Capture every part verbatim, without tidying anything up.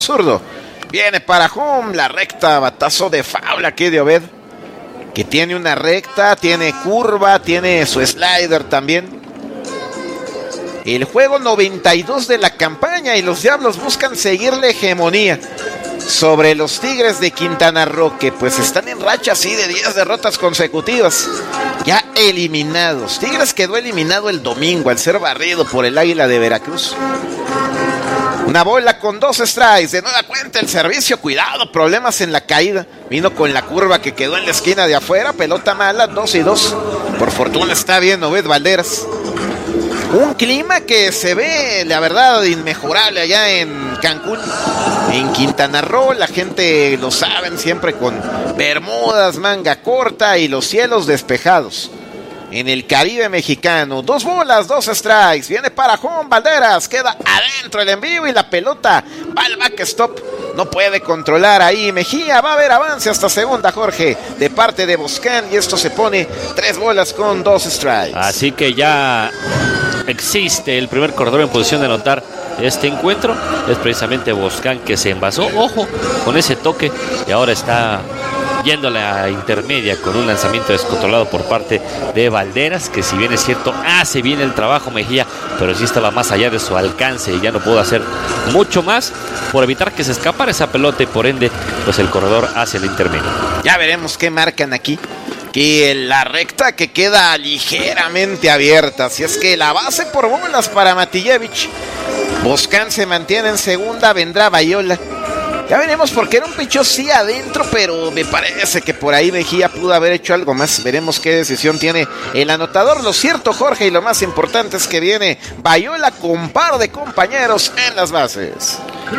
zurdo. Viene para home, la recta, batazo de foul aquí de Obed, que tiene una recta, tiene curva, tiene su slider también. El juego noventa y dos de la campaña y los Diablos buscan seguir la hegemonía sobre los Tigres de Quintana Roo, que pues están en racha así de diez derrotas consecutivas, ya eliminados. Tigres quedó eliminado el domingo al ser barrido por el Águila de Veracruz. Una bola con dos strikes, de nueva cuenta el servicio, cuidado, problemas en la caída, vino con la curva que quedó en la esquina de afuera, pelota mala, dos y dos, por fortuna está bien Obed Valderas. Un clima que se ve, la verdad, inmejorable allá en Cancún, en Quintana Roo. La gente lo saben, siempre con bermudas, manga corta y los cielos despejados. En el Caribe mexicano, dos bolas, dos strikes. Viene para home, Valderas, queda adentro el envío y la pelota va al backstop. No puede controlar ahí Mejía, va a haber avance hasta segunda, Jorge, de parte de Boscan, y esto se pone tres bolas con dos strikes. Así que ya existe el primer corredor en posición de anotar este encuentro. Es precisamente Boscan que se envasó, ojo, con ese toque, y ahora está yendo a la intermedia con un lanzamiento descontrolado por parte de Valderas, que si bien es cierto hace bien el trabajo Mejía, pero sí estaba más allá de su alcance y ya no pudo hacer mucho más por evitar que se escapara esa pelota, y por ende pues el corredor hace el intermedio. Ya veremos qué marcan aquí, que la recta que queda ligeramente abierta, así es que la base por bolas para Matillevich. Boscan se mantiene en segunda, vendrá Bayola. Ya veremos, porque era un pichó sí adentro, pero me parece que por ahí Mejía pudo haber hecho algo más. Veremos qué decisión tiene el anotador. Lo cierto, Jorge, y lo más importante es que viene Bayola con par de compañeros en las bases.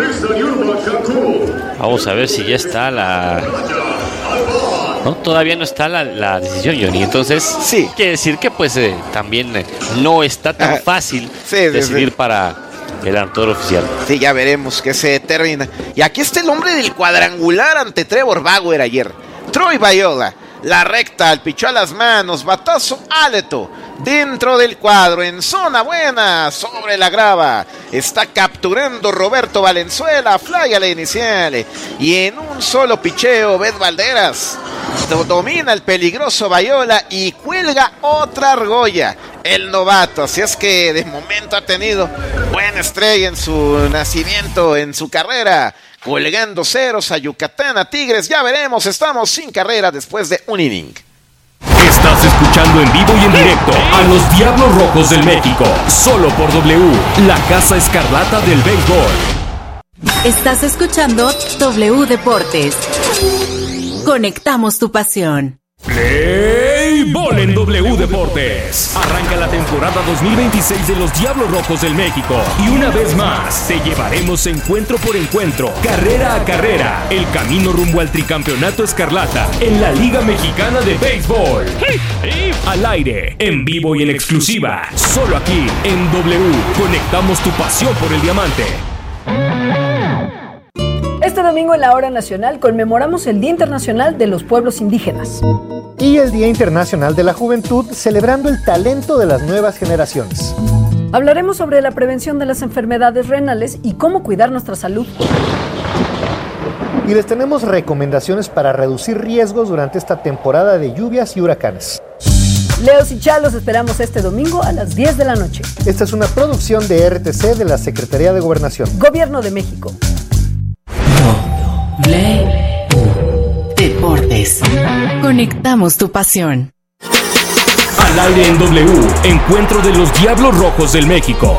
Vamos a ver si ya está la... No, todavía no está la, la decisión, Johnny. Entonces, sí, quiere decir que pues eh, también eh, no está tan fácil sí, sí, decidir sí. para el anotador oficial. Sí, ya veremos qué se determina. Y aquí está el hombre del cuadrangular ante Trevor Bauer ayer, Troy Bayola. La recta, el pichó a las manos, batazo Aleto, dentro del cuadro, en zona buena, sobre la grava. Está capturando Roberto Valenzuela, fly a la inicial. Y en un solo picheo, Obed Valderas domina el peligroso Bayola y cuelga otra argolla, el novato. Así es que de momento ha tenido buena estrella en su nacimiento, en su carrera, colgando ceros a Yucatán, a Tigres. Ya veremos, estamos sin carrera después de un inning. Estás escuchando en vivo y en directo a los Diablos Rojos del México, solo por W, la Casa Escarlata del béisbol. Estás escuchando W Deportes. Conectamos tu pasión. Play Ball en W Deportes. Arranca la temporada dos mil veintiséis de los Diablos Rojos del México. Y una vez más, te llevaremos encuentro por encuentro, carrera a carrera, el camino rumbo al tricampeonato escarlata en la Liga Mexicana de Béisbol. Al aire, en vivo y en exclusiva, solo aquí en W. Conectamos tu pasión por el diamante. Este domingo en la Hora Nacional conmemoramos el Día Internacional de los Pueblos Indígenas. Y el Día Internacional de la Juventud, celebrando el talento de las nuevas generaciones. Hablaremos sobre la prevención de las enfermedades renales y cómo cuidar nuestra salud. Y les tenemos recomendaciones para reducir riesgos durante esta temporada de lluvias y huracanes. Leos y Chalos esperamos este domingo a las diez de la noche. Esta es una producción de R T C de la Secretaría de Gobernación. Gobierno de México. W Deportes. Conectamos tu pasión. Al aire en W, encuentro de los Diablos Rojos del México.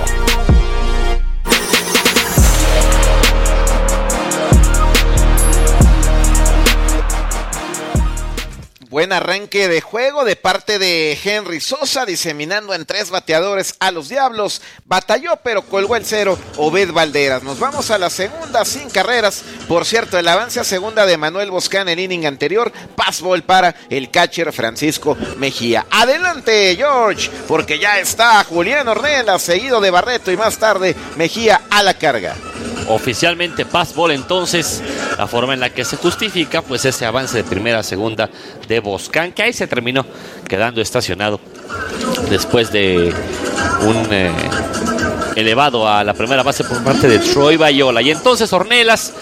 Buen arranque de juego de parte de Henry Sosa, diseminando en tres bateadores a los Diablos. Batalló, pero colgó el cero Obed Valderas. Nos vamos a la segunda sin carreras. Por cierto, el avance a segunda de Manuel Boscan el inning anterior. Passball para el catcher Francisco Mejía. Adelante, George, porque ya está Julián Ornelas, seguido de Barreto, y más tarde Mejía a la carga. Oficialmente passball, entonces la forma en la que se justifica pues ese avance de primera a segunda de Boscan, que ahí se terminó quedando estacionado después de un eh, elevado a la primera base por parte de Troy Bayola. Y entonces Ornelas